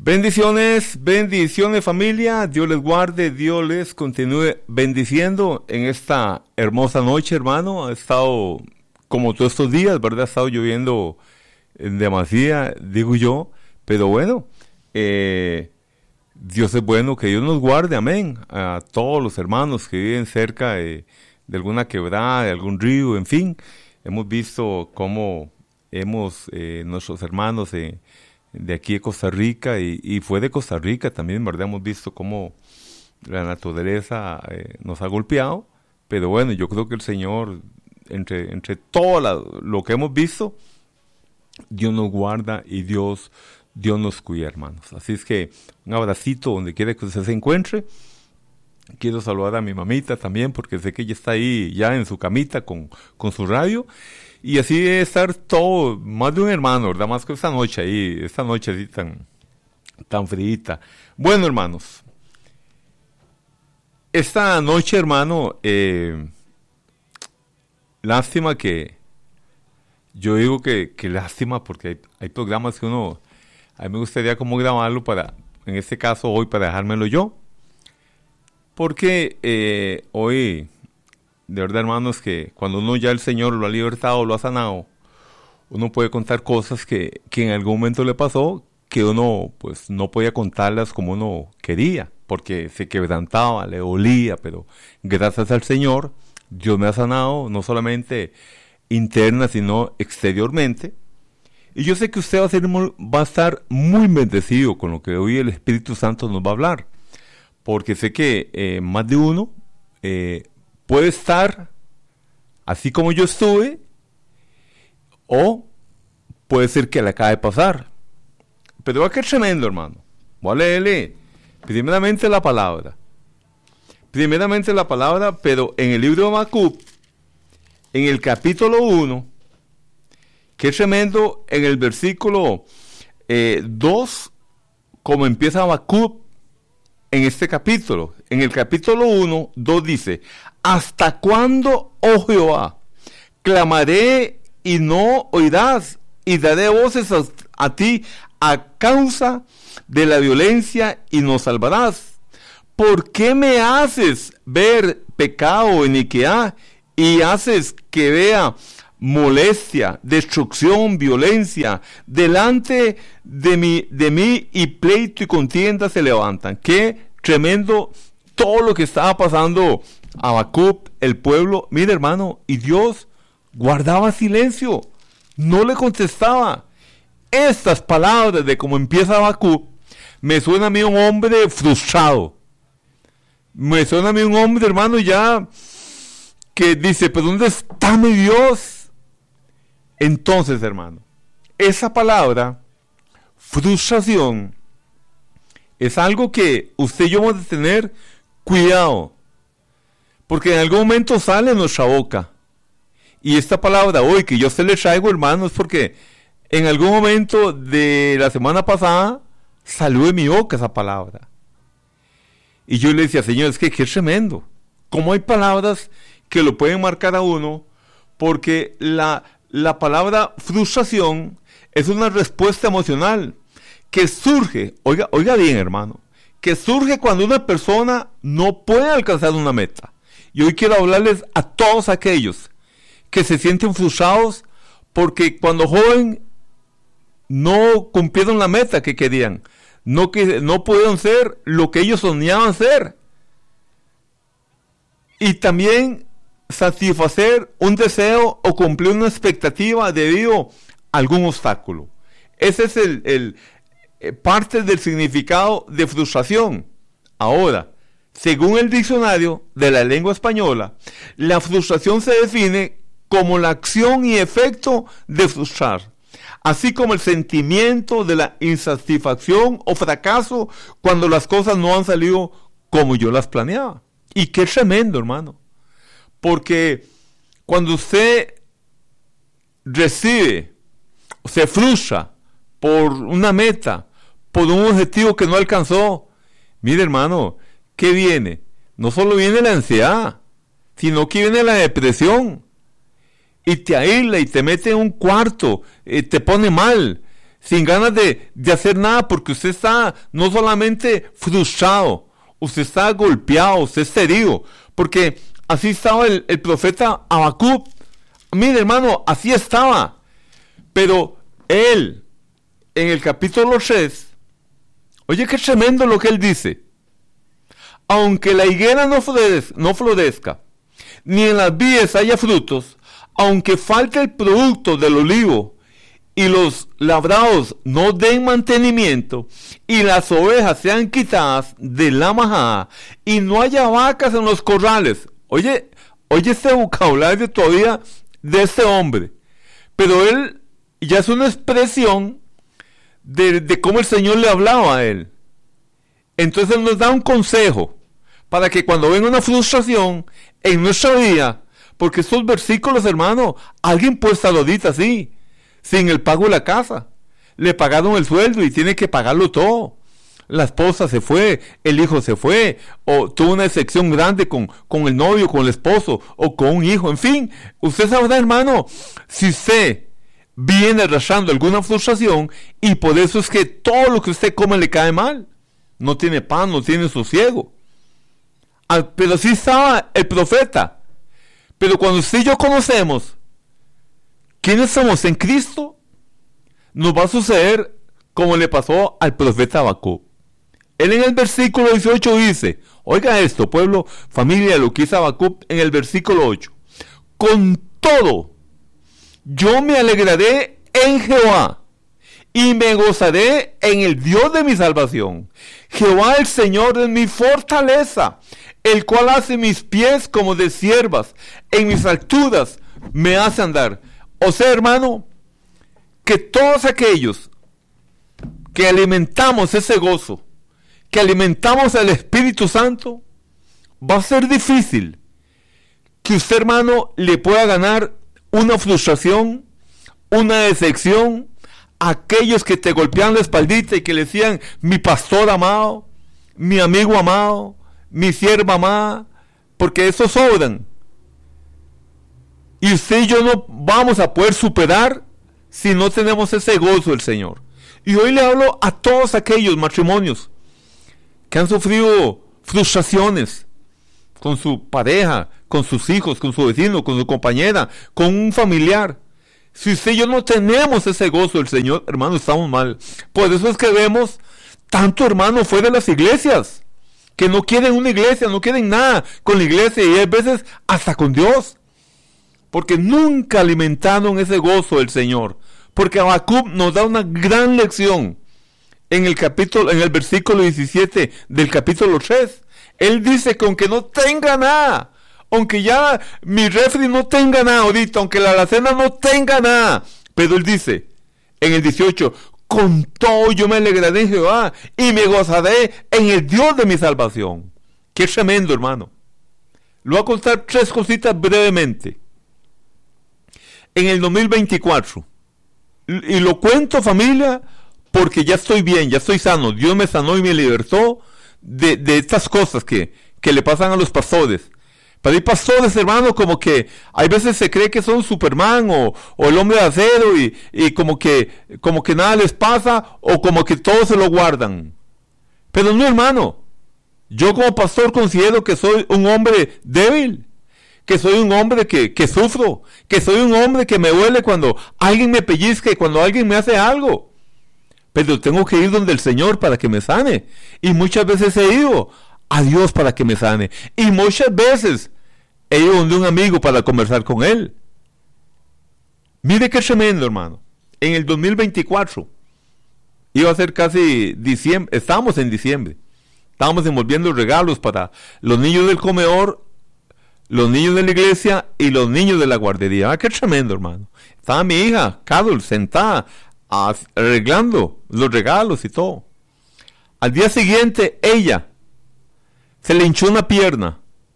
Bendiciones, bendiciones familia, Dios les guarde, Dios les continúe bendiciendo en esta hermosa noche, hermano. Ha estado como todos estos días, ¿verdad? Ha estado lloviendo en demasía, digo yo, pero bueno, Dios es bueno, que Dios nos guarde, amén, a todos los hermanos que viven cerca de alguna quebrada, de algún río, en fin. Hemos visto cómo nuestros hermanos de aquí de Costa Rica y fue de Costa Rica también, ¿verdad? Hemos visto cómo la naturaleza nos ha golpeado, pero bueno, yo creo que el Señor, entre todo lo que hemos visto, Dios nos guarda y Dios nos cuida, hermanos. Así es que un abracito donde quiera que usted se encuentre. Quiero saludar a mi mamita también, porque sé que ella está ahí ya en su camita con su radio. Y así debe estar todo, más de un hermano, ¿verdad? Más que esta noche así tan fríita. Bueno, hermanos, esta noche, hermano, lástima que, yo digo que lástima, porque hay programas que a mí me gustaría como grabarlo en este caso hoy, para dejármelo yo. Porque hoy, de verdad, hermanos, que cuando uno ya el Señor lo ha libertado, lo ha sanado, uno puede contar cosas que en algún momento le pasó, que uno pues no podía contarlas como uno quería, porque se quebrantaba, le dolía, pero gracias al Señor, Dios me ha sanado, no solamente interna, sino exteriormente. Y yo sé que usted va a estar muy bendecido con lo que hoy el Espíritu Santo nos va a hablar, porque sé que más de uno puede estar así como yo estuve, o puede ser que le acabe de pasar. Pero va que es tremendo, hermano. Voy a leerle primeramente la palabra, pero en el libro de Habacuc, en el capítulo 1, que es tremendo, en el versículo 2, como empieza Habacuc en este capítulo. En el capítulo 1, 2 dice: ¿hasta cuándo, oh Jehová, clamaré y no oirás, y daré voces a ti a causa de la violencia y no salvarás? ¿Por qué me haces ver pecado o iniquidad y haces que vea molestia, destrucción, violencia delante de mí, y pleito y contienda se levantan? Qué tremendo todo lo que estaba pasando a Habacuc, el pueblo. Mira, hermano, y Dios guardaba silencio, no le contestaba. Estas palabras de cómo empieza Habacuc me suena a mí un hombre frustrado, me suena a mí un hombre, hermano, ya que dice: ¿pero dónde está mi Dios? Entonces, hermano, esa palabra, frustración, es algo que usted y yo vamos a tener cuidado, porque en algún momento sale en nuestra boca. Y esta palabra hoy que yo se le traigo, hermano, es porque en algún momento de la semana pasada salió de mi boca esa palabra. Y yo le decía: Señor, es que qué tremendo, cómo hay palabras que lo pueden marcar a uno, porque la palabra frustración es una respuesta emocional que surge, oiga bien, hermano, que surge cuando una persona no puede alcanzar una meta. Y hoy quiero hablarles a todos aquellos que se sienten frustrados porque cuando joven no cumplieron la meta que querían, no pudieron ser lo que ellos soñaban ser, y también satisfacer un deseo o cumplir una expectativa debido a algún obstáculo. Ese es el parte del significado de frustración. Ahora, según el diccionario de la lengua española, la frustración se define como la acción y efecto de frustrar, así como el sentimiento de la insatisfacción o fracaso cuando las cosas no han salido como yo las planeaba. Y qué tremendo, hermano, porque cuando usted se frustra por una meta, por un objetivo que no alcanzó, mire, hermano, ¿qué viene? No solo viene la ansiedad, sino que viene la depresión, y te aísla y te mete en un cuarto, te pone mal, sin ganas de hacer nada, porque usted está no solamente frustrado, usted está golpeado, usted está herido, porque así estaba el profeta Habacuc. Mire, hermano, así estaba. Pero él, en el capítulo 3, oye qué tremendo lo que él dice. Aunque la higuera no florezca, ni en las vides haya frutos, aunque falte el producto del olivo, y los labrados no den mantenimiento, y las ovejas sean quitadas de la majada, y no haya vacas en los corrales. Oye este vocabulario todavía de este hombre. Pero él ya es una expresión de cómo el Señor le hablaba a él. Entonces él nos da un consejo para que cuando venga una frustración en nuestra vida, porque estos versículos, hermano, alguien puede estar ahorita así, sin el pago de la casa. Le pagaron el sueldo y tiene que pagarlo todo. La esposa se fue, el hijo se fue, o tuvo una decepción grande con el novio, con el esposo, o con un hijo. En fin, usted sabrá, hermano, si usted viene arrastrando alguna frustración, y por eso es que todo lo que usted come le cae mal. No tiene pan, no tiene sosiego. Pero sí estaba el profeta. Pero cuando usted y yo conocemos quiénes somos en Cristo, nos va a suceder como le pasó al profeta Habacuc. Él en el versículo 18 dice, oiga esto, pueblo, familia, lo que hizo Habacuc en el versículo 8. Con todo, yo me alegraré en Jehová, y me gozaré en el Dios de mi salvación. Jehová el Señor es mi fortaleza, el cual hace mis pies como de ciervas, en mis alturas me hace andar. O sea, hermano, que todos aquellos que alimentamos ese gozo, que alimentamos al Espíritu Santo, va a ser difícil que usted, hermano, le pueda ganar una frustración, una decepción, aquellos que te golpean la espaldita y que le decían, mi pastor amado, mi amigo amado, mi sierva amada, porque esos sobran. Y usted y yo no vamos a poder superar si no tenemos ese gozo del Señor. Y hoy le hablo a todos aquellos matrimonios que han sufrido frustraciones con su pareja, con sus hijos, con su vecino, con su compañera, con un familiar. Si usted y yo no tenemos ese gozo del Señor, hermano, estamos mal. Por eso es que vemos tanto hermano fuera de las iglesias, que no quieren una iglesia, no quieren nada con la iglesia, y a veces hasta con Dios, porque nunca alimentaron ese gozo del Señor. Porque Habacuc nos da una gran lección en el versículo 17 del capítulo 3. Él dice que aunque no tenga nada, aunque ya mi refri no tenga nada ahorita, aunque la alacena no tenga nada, pero él dice en el 18, con todo yo me alegraré en Jehová y me gozaré en el Dios de mi salvación. Qué tremendo, hermano. Le voy a contar 3 cositas brevemente. En el 2024, y lo cuento, familia, porque ya estoy bien, ya estoy sano. Dios me sanó y me libertó de estas cosas que le pasan a los pastores. Pero hay pastores, hermano, como que hay veces se cree que son Superman o el hombre de acero y como que nada les pasa, o como que todo se lo guardan. Pero no, hermano. Yo como pastor considero que soy un hombre débil, que soy un hombre que sufro, que soy un hombre que me duele cuando alguien me pellizca y cuando alguien me hace algo. Pero tengo que ir donde el Señor para que me sane. Y muchas veces he ido a Dios para que me sane. Y muchas veces he ido donde un amigo para conversar con él. Mire qué tremendo, hermano. En el 2024, iba a ser casi diciembre, estábamos en diciembre. Estábamos envolviendo regalos para los niños del comedor, los niños de la iglesia y los niños de la guardería. Qué tremendo, hermano. Estaba mi hija, Carol, sentada, arreglando los regalos y todo. Al día siguiente, ella se le hinchó una pierna.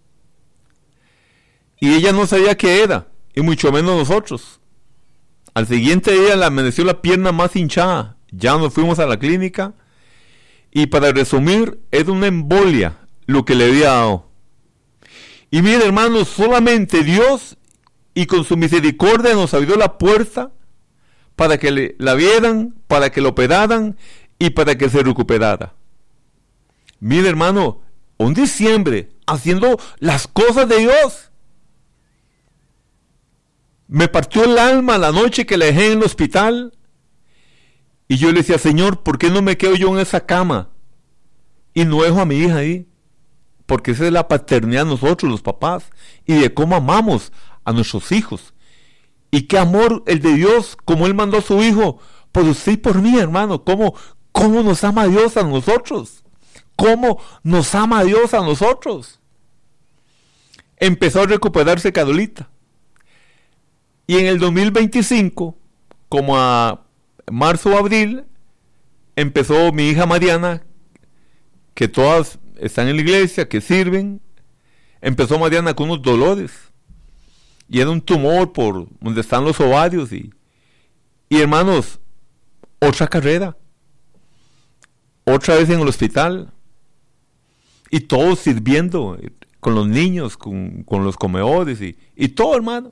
Y ella no sabía qué era, y mucho menos nosotros. Al siguiente día le amaneció la pierna más hinchada. Ya nos fuimos a la clínica. Y para resumir, era una embolia lo que le había dado. Y miren, hermanos, solamente Dios, y con su misericordia, nos abrió la puerta para que la vieran, para que lo operaran y para que se recuperara. Mire, hermano, un diciembre haciendo las cosas de Dios. Me partió el alma la noche que la dejé en el hospital. Y yo le decía, Señor, ¿por qué no me quedo yo en esa cama? Y no dejo a mi hija ahí. Porque esa es la paternidad de nosotros, los papás. Y de cómo amamos a nuestros hijos. Y qué amor el de Dios, como Él mandó a su Hijo, por usted y por mí, hermano. ¿Cómo nos ama Dios a nosotros? ¿Cómo nos ama Dios a nosotros? Empezó a recuperarse Carolita. Y en el 2025, como a marzo o abril, empezó mi hija Mariana, que todas están en la iglesia, que sirven. Empezó Mariana con unos dolores. Y era un tumor por donde están los ovarios. Y hermanos, otra carrera. Otra vez en el hospital. Y todos sirviendo con los niños, con los comedores y todo, hermano.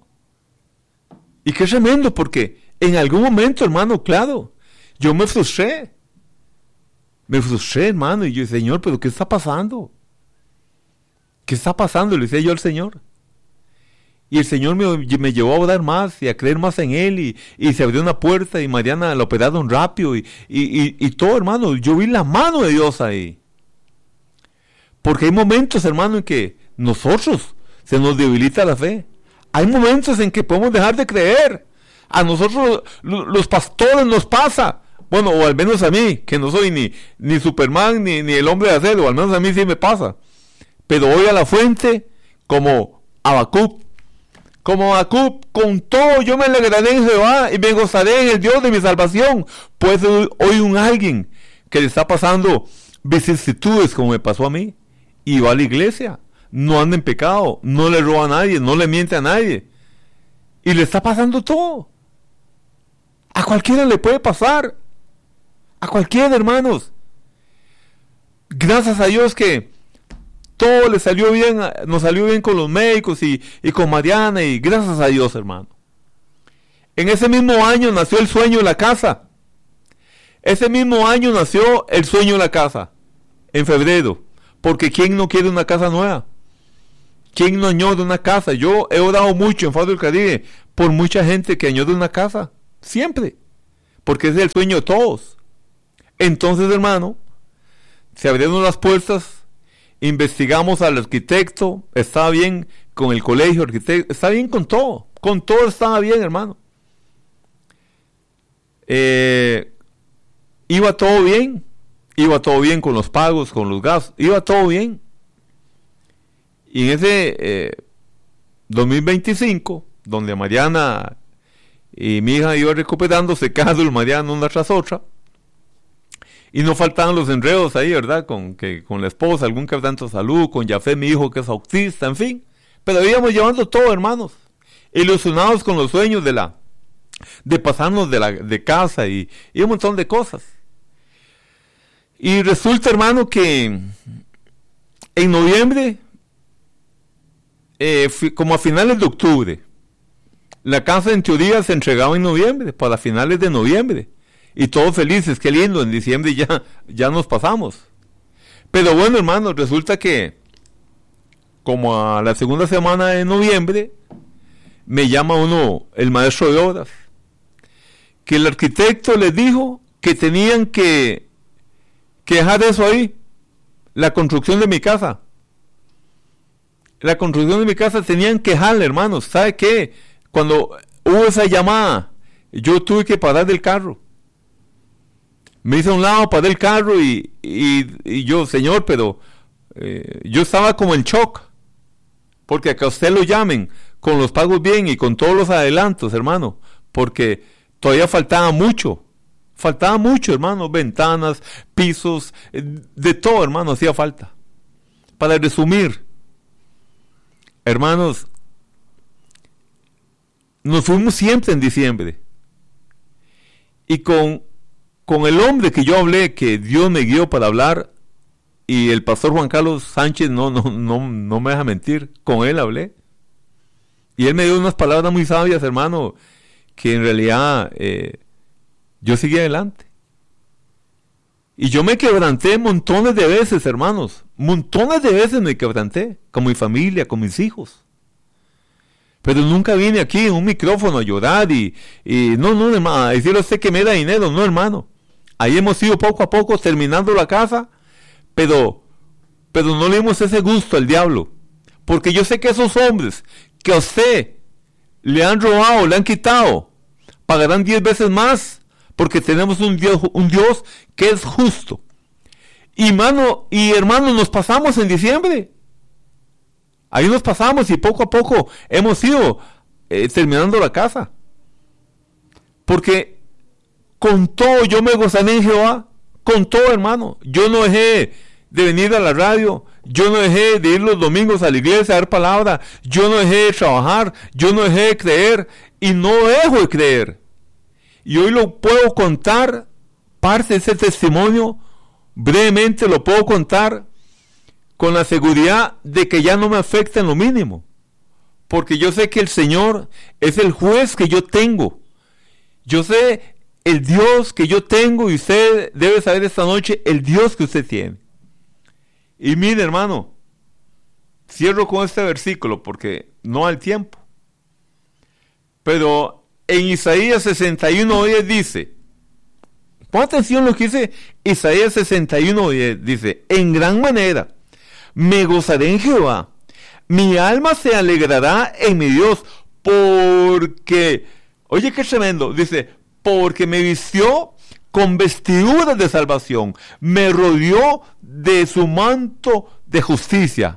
Y qué tremendo, porque en algún momento, hermano, claro, yo me frustré. Me frustré, hermano, y yo, Señor, ¿pero qué está pasando? ¿Qué está pasando? Le decía yo al Señor. Y el Señor me llevó a orar más y a creer más en Él, y se abrió una puerta, y Mariana la operaron rápido, y todo, hermano. Yo vi la mano de Dios ahí. Porque hay momentos, hermano, en que nosotros se nos debilita la fe. Hay momentos en que podemos dejar de creer. A nosotros, los pastores, nos pasa. Bueno, o al menos a mí, que no soy ni Superman, ni el hombre de acero, al menos a mí sí me pasa. Pero voy a la fuente como Habacuc. Como Habacuc, con todo yo me alegraré en Jehová y me gozaré en el Dios de mi salvación. Pues hoy un alguien que le está pasando vicisitudes como me pasó a mí, y va a la iglesia, no anda en pecado, no le roba a nadie, no le miente a nadie, y le está pasando todo. A cualquiera le puede pasar, a cualquiera, hermanos. Gracias a Dios que todo le salió bien, nos salió bien con los médicos y con Mariana, y gracias a Dios, hermano. En ese mismo año nació el sueño de la casa. Ese mismo año nació el sueño de la casa, en febrero. Porque ¿quién no quiere una casa nueva? ¿Quién no añora una casa? Yo he orado mucho en Faro del Caribe por mucha gente que añora una casa. Siempre. Porque es el sueño de todos. Entonces, hermano, se abrieron las puertas, investigamos al arquitecto, estaba bien con el colegio arquitecto, estaba bien con todo estaba bien, hermano. Iba todo bien con los pagos, con los gastos, iba todo bien. Y en ese 2025, donde Mariana y mi hija iban recuperándose cada uno, Mariana una tras otra, y no faltaban los enredos ahí, ¿verdad? Con la esposa, algún quebranto de salud, con Jafé, mi hijo, que es autista, en fin. Pero íbamos llevando todo, hermanos, ilusionados con los sueños de pasarnos de casa y un montón de cosas. Y resulta, hermano, que en noviembre, como a finales de octubre, la casa en teoría se entregaba en noviembre, para finales de noviembre. Y todos felices, qué lindo, en diciembre ya nos pasamos. Pero bueno, hermano, resulta que como a la segunda semana de noviembre, me llama el maestro de obras, que el arquitecto les dijo que tenían que dejar eso ahí, la construcción de mi casa. La construcción de mi casa tenían que dejarla, hermanos. ¿Sabe qué? Cuando hubo esa llamada, yo tuve que parar del carro. Me hice a un lado, paré el carro y yo, Señor, pero yo estaba como en shock. Porque a que a usted lo llamen con los pagos bien y con todos los adelantos, hermano. Porque todavía faltaba mucho, hermano. Ventanas, pisos, de todo, hermano, hacía falta. Para resumir, hermanos, nos fuimos siempre en diciembre. Y con el hombre que yo hablé, que Dios me guió para hablar, y el pastor Juan Carlos Sánchez no me deja mentir, con él hablé. Y él me dio unas palabras muy sabias, hermano, que en realidad yo seguí adelante. Y yo me quebranté montones de veces, hermanos. Montones de veces me quebranté. Con mi familia, con mis hijos. Pero nunca vine aquí en un micrófono a llorar no, hermano, a decirle a usted que me da dinero. No, hermano. Ahí hemos ido poco a poco terminando la casa. Pero no le dimos ese gusto al diablo. Porque yo sé que esos hombres que a usted le han robado, le han quitado, pagarán 10 veces más. Porque tenemos un Dios que es justo. Y hermano, nos pasamos en diciembre. Ahí nos pasamos y poco a poco hemos ido terminando la casa. Porque con todo yo me gozaré en Jehová. Con todo, hermano. Yo no dejé de venir a la radio. Yo no dejé de ir los domingos a la iglesia a dar palabra. Yo no dejé de trabajar. Yo no dejé de creer. Y no dejo de creer. Y hoy lo puedo contar, parte de ese testimonio, brevemente lo puedo contar con la seguridad de que ya no me afecta en lo mínimo. Porque yo sé que el Señor es el juez que yo tengo. Yo sé el Dios que yo tengo y usted debe saber esta noche el Dios que usted tiene. Y mire, hermano, cierro con este versículo porque no hay tiempo. Pero en Isaías 61:10 dice, pon atención lo que dice Isaías 61:10, dice, en gran manera me gozaré en Jehová, mi alma se alegrará en mi Dios, porque, oye qué tremendo, dice, porque me vistió con vestiduras de salvación, me rodeó de su manto de justicia,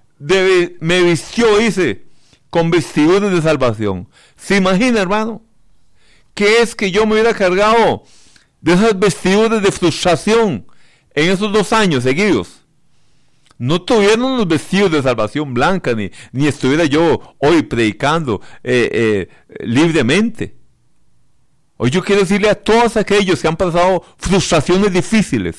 me vistió, dice, con vestiduras de salvación. ¿Se imagina, hermano? ¿Qué es que yo me hubiera cargado de esas vestiduras de frustración en esos 2 años seguidos? No tuvieron los vestidos de salvación blanca, ni estuviera yo hoy predicando libremente. Hoy yo quiero decirle a todos aquellos que han pasado frustraciones difíciles,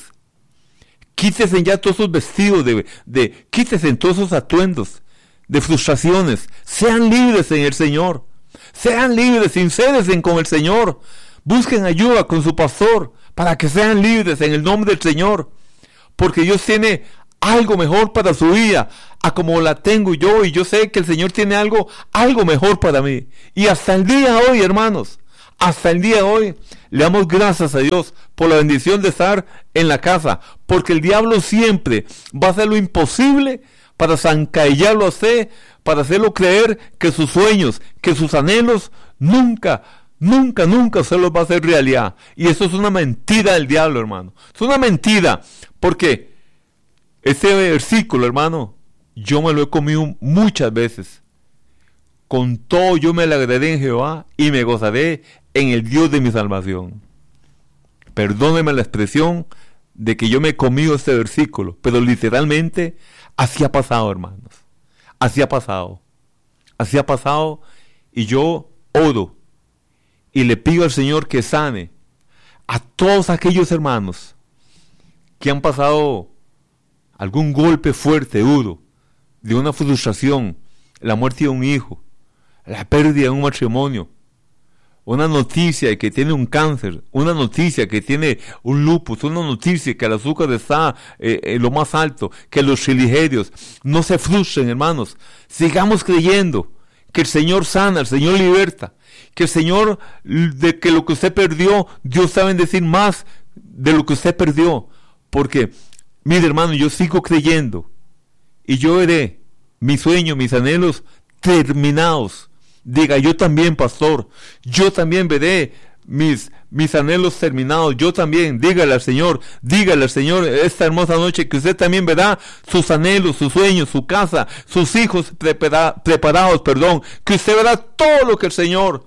quítese ya todos esos vestidos, quítese todos esos atuendos de frustraciones, sean libres en el Señor, sean libres, sincérense con el Señor, busquen ayuda con su pastor para que sean libres en el nombre del Señor, porque Dios tiene algo mejor para su vida, a como la tengo yo, y yo sé que el Señor tiene algo mejor para mí. Y hasta el día de hoy, hermanos, hasta el día de hoy, le damos gracias a Dios por la bendición de estar en la casa, porque el diablo siempre va a hacer lo imposible para zancadillarlo a usted, para hacerlo creer que sus sueños, que sus anhelos, nunca se los va a hacer realidad. Y eso es una mentira del diablo, hermano. Es una mentira, porque ese versículo, hermano, yo me lo he comido muchas veces. Con todo yo me alegraré en Jehová y me gozaré en el Dios de mi salvación. Perdóneme la expresión de que yo me he comido este versículo, pero literalmente así ha pasado, hermanos. Así ha pasado. Así ha pasado. Y yo oro y le pido al Señor que sane a todos aquellos hermanos que han pasado algún golpe fuerte, duro, de una frustración, la muerte de un hijo, la pérdida de un matrimonio, una noticia de que tiene un cáncer, una noticia que tiene un lupus, una noticia que el azúcar está en lo más alto, que los triglicéridos. No se frustren, hermanos, sigamos creyendo que el Señor sana, el Señor liberta, que el Señor, de que lo que usted perdió, Dios sabe decir más de lo que usted perdió, porque, mire, hermano, yo sigo creyendo, y yo veré mis sueños, mis anhelos terminados. Diga, yo también, pastor, yo también veré mis anhelos terminados, yo también, dígale al Señor esta hermosa noche que usted también verá sus anhelos, sus sueños, su casa, sus hijos preparados, que usted verá todo lo que el Señor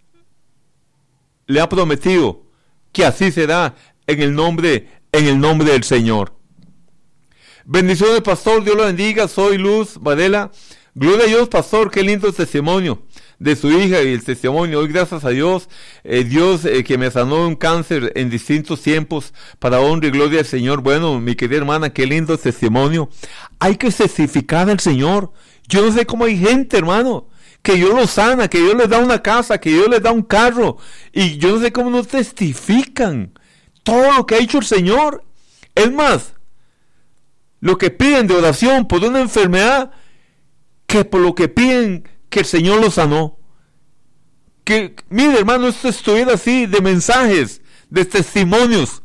le ha prometido, que así será en el nombre del Señor. Bendiciones, pastor, Dios lo bendiga. Soy Luz Varela. Gloria a Dios, pastor, qué lindo testimonio de su hija y el testimonio. Hoy gracias a Dios, que me sanó un cáncer en distintos tiempos, para honra y gloria al Señor. Bueno, mi querida hermana, qué lindo testimonio. Hay que testificar al Señor. Yo no sé cómo hay gente, hermano, que Dios los sana, que Dios les da una casa, que Dios les da un carro. Y yo no sé cómo no testifican todo lo que ha hecho el Señor. Es más, lo que piden de oración por una enfermedad, que por lo que piden que el Señor los sanó. Que, mire hermano, esto estuviera así de mensajes, de testimonios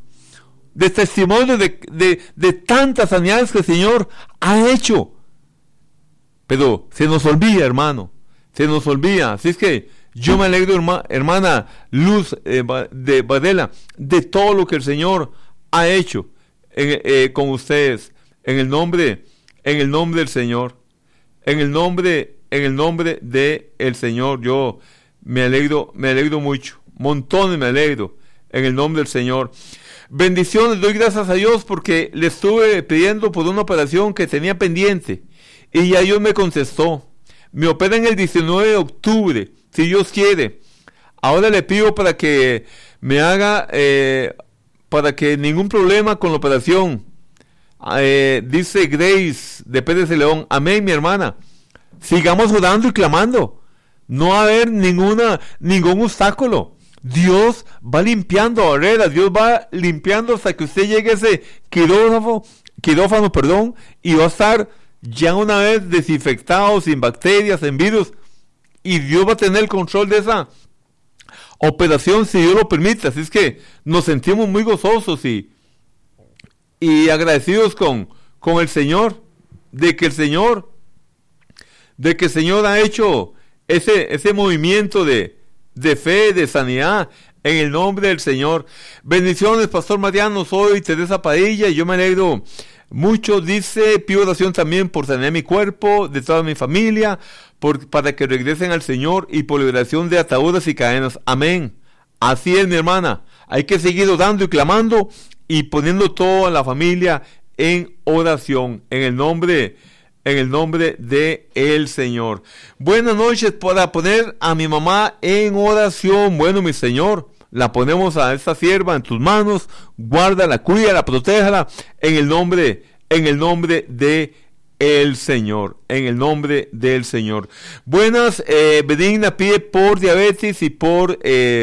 de tantas sanidades que el Señor ha hecho. Pero se nos olvida, hermano, se nos olvida. Así es que yo me alegro, hermana Luz de Badela, de todo lo que el Señor ha hecho con ustedes, en el nombre del Señor, en el nombre del Señor. Yo me alegro mucho, montones me alegro, en el nombre del Señor. Bendiciones, doy gracias a Dios porque le estuve pidiendo por una operación que tenía pendiente y ya Dios me contestó. Me operan el 19 de octubre, si Dios quiere. Ahora le pido para que me haga, para que ningún problema con la operación. Dice Grace de Pérez de León, amén, mi hermana. Sigamos orando y clamando. No va a haber ningún obstáculo. Dios va limpiando barreras, Dios va limpiando hasta que usted llegue a ese quirófano, y va a estar ya una vez desinfectado, sin bacterias, sin virus, y Dios va a tener el control de esa operación si Dios lo permite. Así es que nos sentimos muy gozosos y agradecidos con el Señor, de que el Señor ha hecho ese movimiento de fe, de sanidad, en el nombre del Señor. Bendiciones, Pastor Mariano, soy Teresa Padilla y yo me alegro mucho. Dice, pido oración también por sanar mi cuerpo, de toda mi familia, para que regresen al Señor y por liberación de ataduras y cadenas. Amén. Así es, mi hermana. Hay que seguir orando y clamando y poniendo toda la familia en oración, en el nombre de el Señor. Buenas noches, para poner a mi mamá en oración. Bueno, mi Señor, la ponemos a esta sierva en tus manos. Guárdala, cuídala, protéjala en el nombre de el Señor, en el nombre del Señor. Buenas, Benigna pide por diabetes y por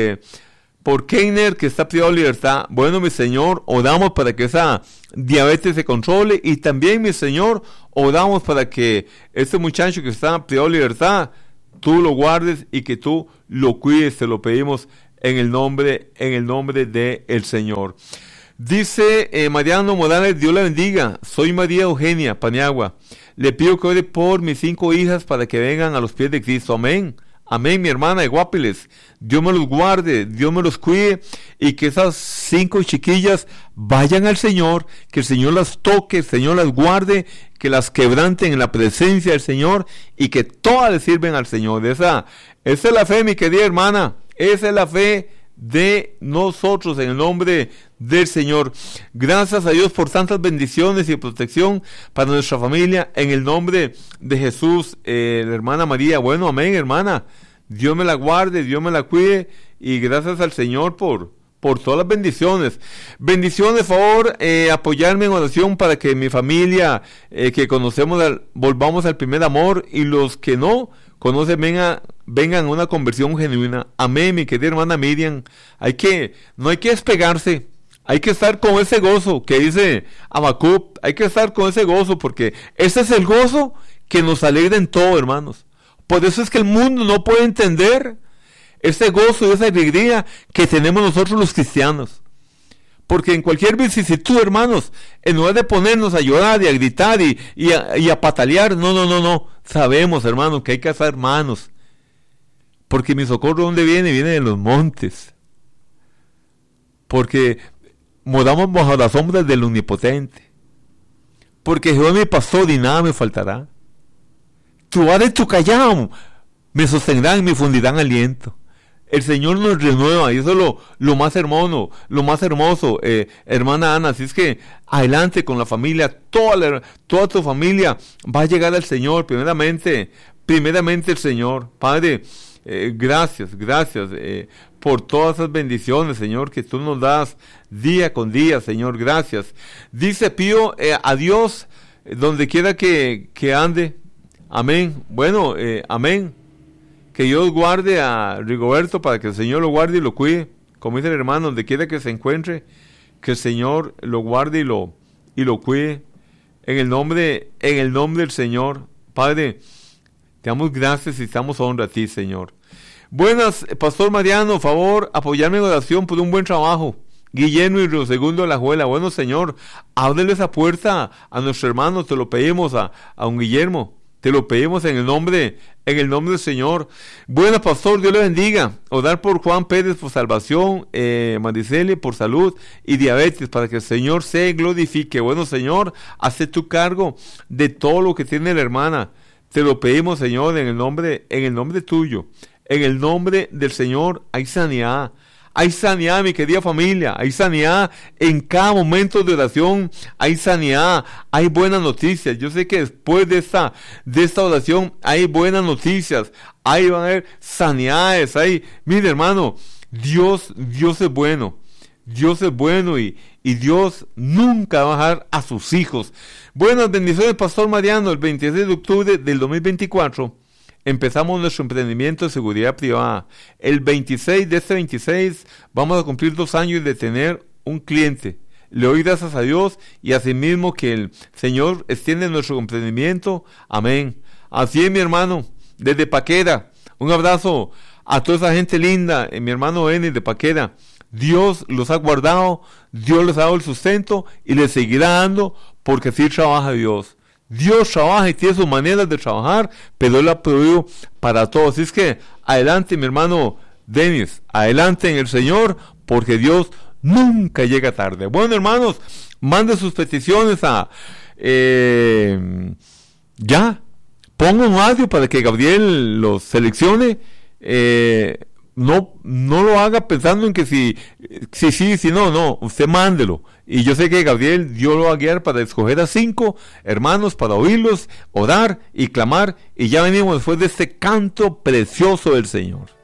Keiner, que está privado de libertad. Bueno, mi Señor, oramos para que esa diabetes se controle, y también, mi Señor, oramos para que este muchacho que está privado de libertad, tú lo guardes y que tú lo cuides. Te lo pedimos en el nombre de el Señor. Dice Mariano Morales, Dios la bendiga. Soy María Eugenia Paniagua. Le pido que ore por mis 5 hijas para que vengan a los pies de Cristo. Amén. Amén, mi hermana de Guapiles. Dios me los guarde, Dios me los cuide, y que esas 5 chiquillas vayan al Señor, que el Señor las toque, el Señor las guarde, que las quebranten en la presencia del Señor, y que todas le sirven al Señor. Esa es la fe, mi querida hermana. Esa es la fe de nosotros, en el nombre del Señor. Gracias a Dios por tantas bendiciones y protección para nuestra familia, en el nombre de Jesús. La hermana María, bueno, amén, hermana. Dios me la guarde, Dios me la cuide, y gracias al Señor por todas las bendiciones. Bendiciones, favor, apoyarme en oración para que mi familia, que conocemos, volvamos al primer amor, y los que no conocen vengan a una conversión genuina. Amén, mi querida hermana Miriam. No hay que despegarse. Hay que estar con ese gozo que dice Habacuc. Hay que estar con ese gozo, porque ese es el gozo que nos alegra en todo, hermanos. Por eso es que el mundo no puede entender ese gozo y esa alegría que tenemos nosotros los cristianos. Porque en cualquier vicisitud, hermanos, en lugar de ponernos a llorar y a gritar y a patalear, no. Sabemos, hermanos, que hay que hacer manos. Porque mi socorro, ¿dónde viene? Viene de los montes. Porque moramos bajo las sombras del Omnipotente. Porque Jehová es mi pastor y nada me faltará. Tu vara y tu callado me sostendrán y me fundirán aliento. El Señor nos renueva, y eso es lo más hermoso, hermana Ana. Así es que adelante con la familia, toda tu familia va a llegar al Señor, primeramente el Señor. Padre, gracias por todas esas bendiciones, Señor, que tú nos das día con día, Señor, gracias. Dice Pío, a Dios, donde quiera que ande. Amén. Bueno, amén. que Dios guarde a Rigoberto, para que el Señor lo guarde y lo cuide. Como dice el hermano, donde quiera que se encuentre, que el Señor lo guarde y lo cuide. En el nombre del Señor. Padre, te damos gracias y damos honra a ti, Señor. Buenas, Pastor Mariano, favor, apoyarme en oración por un buen trabajo. Guillermo y Río Segundo de la Juela. Bueno, Señor, ábrele esa puerta a nuestro hermano, te lo pedimos a un Guillermo. Te lo pedimos en el nombre del Señor. Bueno, pastor, Dios le bendiga. Orar por Juan Pérez por salvación, Mariceli por salud y diabetes, para que el Señor se glorifique. Bueno, Señor, hace tu cargo de todo lo que tiene la hermana. Te lo pedimos, Señor, en el nombre tuyo. En el nombre del Señor hay sanidad. Hay sanidad, mi querida familia. Hay sanidad en cada momento de oración. Hay sanidad. Hay buenas noticias. Yo sé que después de esta oración hay buenas noticias. Ahí van a haber sanidades. Mire, hermano, Dios es bueno. Dios es bueno y Dios nunca va a dejar a sus hijos. Buenas bendiciones, Pastor Mariano. El 26 de octubre del 2024. Empezamos nuestro emprendimiento de seguridad privada. El 26 de este 26 vamos a cumplir 2 años de tener un cliente. Le doy gracias a Dios y asimismo que el Señor extiende nuestro emprendimiento. Amén. Así es, mi hermano, desde Paquera. Un abrazo a toda esa gente linda, mi hermano Enis de Paquera. Dios los ha guardado, Dios les ha dado el sustento y les seguirá dando, porque así trabaja Dios. Dios trabaja y tiene sus maneras de trabajar, pero Él ha prohibido para todos. Así es que adelante, mi hermano Denis, adelante en el Señor, porque Dios nunca llega tarde. Bueno, hermanos, mande sus peticiones a ponga un audio para que Gabriel los seleccione. No lo haga pensando en que si no, usted mándelo. Y yo sé que Gabriel, Dios lo va a guiar para escoger a 5 hermanos para oírlos, orar y clamar. Y ya venimos después de este canto precioso del Señor.